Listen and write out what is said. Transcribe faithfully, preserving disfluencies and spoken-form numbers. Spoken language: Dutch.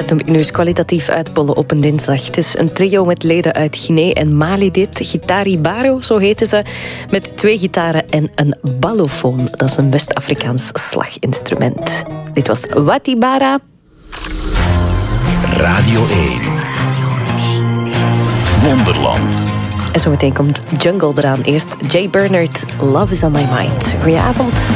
Kortom, nu eens kwalitatief uitbollen op een dinsdag. Het is een trio met leden uit Guinea en Mali dit. Gitari Baro, zo heten ze. Met twee gitaren en een ballofoon. Dat is een West-Afrikaans slaginstrument. Dit was Watibara. Radio één. Wonderland. En zometeen komt Jungle eraan. Eerst Jay Bernard, Love is on my mind. Goedenavond.